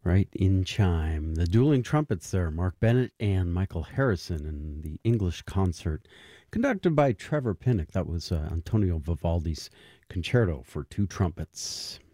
Right in chime. The dueling trumpets there, Mark Bennett and Michael Harrison in the English concert conducted by Trevor Pinnock. That was Antonio Vivaldi's concerto for two trumpets.